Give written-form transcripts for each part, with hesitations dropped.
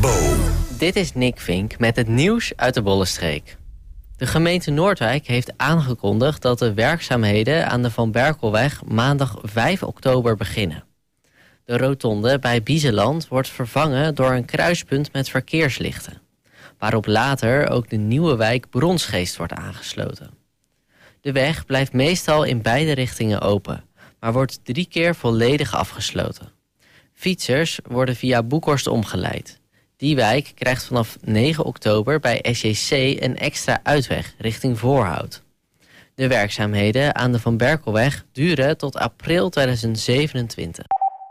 Bo. Dit is Nick Vink met het nieuws uit de Bollenstreek. De gemeente Noordwijk heeft aangekondigd dat de werkzaamheden aan de Van Berkelweg maandag 5 oktober beginnen. De rotonde bij Biezeland wordt vervangen door een kruispunt met verkeerslichten, waarop later ook de nieuwe wijk Bronsgeest wordt aangesloten. De weg blijft meestal in beide richtingen open, maar wordt 3 keer volledig afgesloten. Fietsers worden via Boekhorst omgeleid. Die wijk krijgt vanaf 9 oktober bij SJC een extra uitweg richting Voorhout. De werkzaamheden aan de Van Berkelweg duren tot april 2027.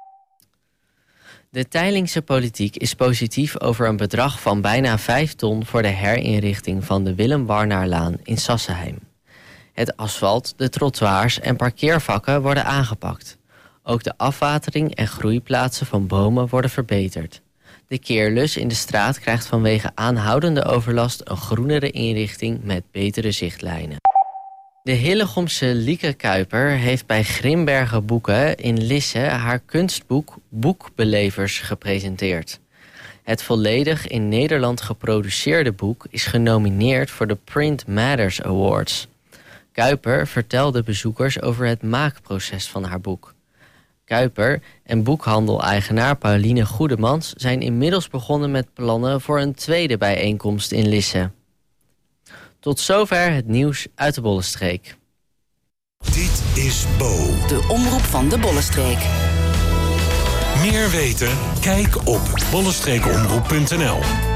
De Teylingse politiek is positief over een bedrag van bijna 5 ton voor de herinrichting van de Willem Warnaarlaan in Sassenheim. Het asfalt, de trottoirs en parkeervakken worden aangepakt. Ook de afwatering en groeiplaatsen van bomen worden verbeterd. De keerlus in de straat krijgt vanwege aanhoudende overlast een groenere inrichting met betere zichtlijnen. De Hillegomse Lieke Kuiper heeft bij Grimbergen Boeken in Lisse haar kunstboek Boekbelevers gepresenteerd. Het volledig in Nederland geproduceerde boek is genomineerd voor de Print Matters Awards. Kuiper vertelde bezoekers over het maakproces van haar boek. Kuiper en boekhandel-eigenaar Pauline Goedemans zijn inmiddels begonnen met plannen voor een tweede bijeenkomst in Lisse. Tot zover het nieuws uit de Bollenstreek. Dit is Bo. De omroep van de Bollenstreek. Meer weten? Kijk op bollenstreekomroep.nl.